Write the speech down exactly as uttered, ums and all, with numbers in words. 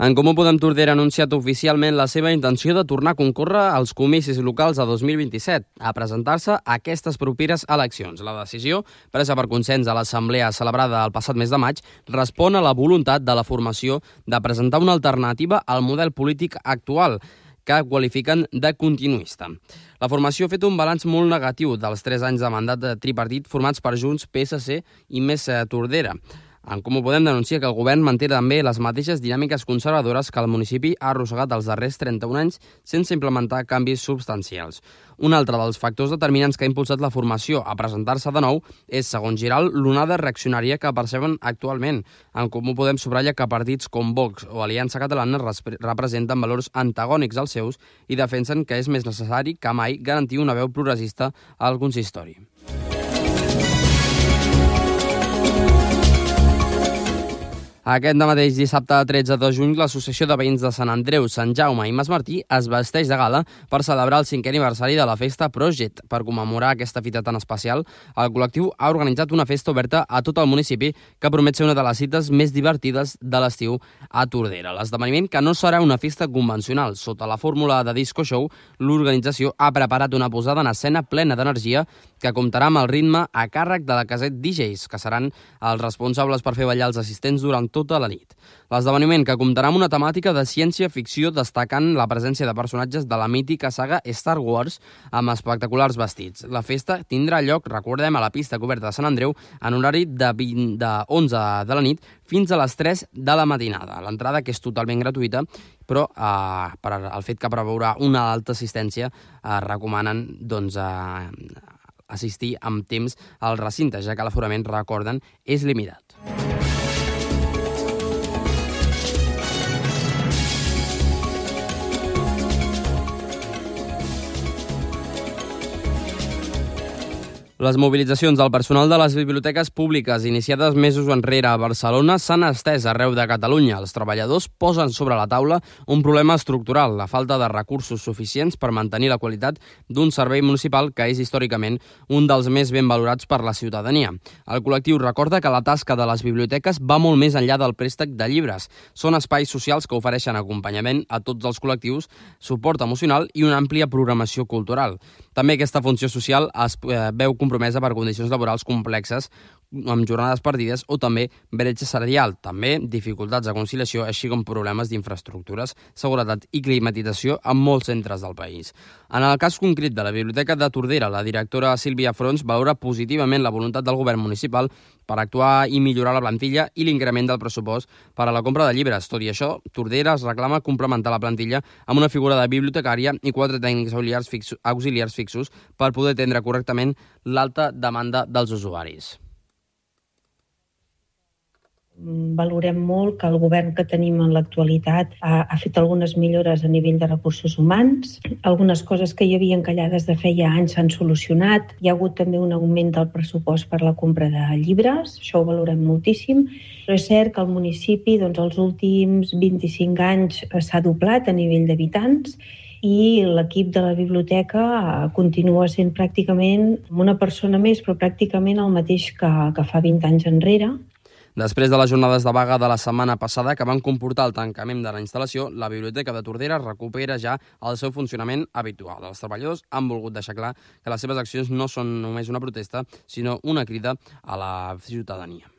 En Comú Podem Tordera ha anunciat oficialment la seva intenció de tornar a concórrer als comicis locals a dos mil vint-i-set, a presentar-se a aquestes properes eleccions. La decisió, presa per consens a l'assemblea celebrada el passat mes de maig, respon a la voluntat de la formació de presentar una alternativa al model polític actual, que qualifiquen de continuista. La formació ha fet un balanç molt negatiu dels tres anys de mandat de tripartit formats per Junts, P S C i Més Tordera. En Comú Podem denuncia que el govern manté també les mateixes dinàmiques conservadores que el municipi ha arrossegat els darrers trenta-un anys sense implementar canvis substancials. Un altre dels factors determinants que ha impulsat la formació a presentar-se de nou és, segons Giral, l'onada reaccionària que perceben actualment. En Comú Podem subratlla que partits com Vox o Aliança Catalana representen valors antagònics als seus i defensen que és més necessari que mai garantir una veu progressista al consistori. Aquest mateix dissabte tretze de juny, l'Associació de Veïns de Sant Andreu, Sant Jaume i Mas Martí es vesteix de gala per celebrar el cinquè aniversari de la festa Project. Per commemorar aquesta fita tan especial, el col·lectiu ha organitzat una festa oberta a tot el municipi que promet ser una de les cites més divertides de l'estiu a Tordera. L'esdeveniment, que no serà una festa convencional, sota la fórmula de disco show, l'organització ha preparat una posada en escena plena d'energia que comptarà amb el ritme a càrrec de la Caset D Js, que seran els responsables per fer ballar els assistents durant tota la nit. L'esdeveniment, que comptarà amb una temàtica de ciència-ficció destacant la presència de personatges de la mítica saga Star Wars amb espectaculars vestits. La festa tindrà lloc, recordem, a la pista coberta de Sant Andreu en horari de, vint, de onze de la nit fins a les tres de la matinada. L'entrada, que és totalment gratuïta, però eh, per al fet que preveurà una alta assistència, eh, recomanen doncs, eh, assistir amb temps al recinte, ja que l'aforament, recorden, és limitat. Les mobilitzacions del personal de les biblioteques públiques iniciades mesos enrere a Barcelona s'han estès arreu de Catalunya. Els treballadors posen sobre la taula un problema estructural, la falta de recursos suficients per mantenir la qualitat d'un servei municipal que és històricament un dels més ben valorats per la ciutadania. El col·lectiu recorda que la tasca de les biblioteques va molt més enllà del préstec de llibres. Són espais socials que ofereixen acompanyament a tots els col·lectius, suport emocional i una àmplia programació cultural. També aquesta funció social es veu compromesa per condicions laborals complexes, amb jornades partides o també bretxa salarial, també dificultats de conciliació, així com problemes d'infraestructures, seguretat i climatització en molts centres del país. En el cas concret de la Biblioteca de Tordera, la directora Sílvia Frons valora positivament la voluntat del govern municipal per actuar i millorar la plantilla i l'increment del pressupost per a la compra de llibres. Tot i això, Tordera es reclama complementar la plantilla amb una figura de bibliotecària i quatre tècnics auxiliars fixos, auxiliars fixos per poder atendre correctament l'alta demanda dels usuaris. Valorem molt que el govern que tenim en l'actualitat ha, ha fet algunes millores a nivell de recursos humans. Algunes coses que hi havia encallades de feia anys s'han solucionat. Hi ha hagut també un augment del pressupost per la compra de llibres, això ho valorem moltíssim. Però és cert que el municipi, doncs, els últims vint-i-cinc anys s'ha doblat a nivell d'habitants i l'equip de la biblioteca continua sent pràcticament una persona més, però pràcticament el mateix que, que fa vint anys enrere. Després de les jornades de vaga de la setmana passada que van comportar el tancament de la instal·lació, la Biblioteca de Tordera recupera ja el seu funcionament habitual. Els treballadors han volgut deixar clar que les seves accions no són només una protesta, sinó una crida a la ciutadania.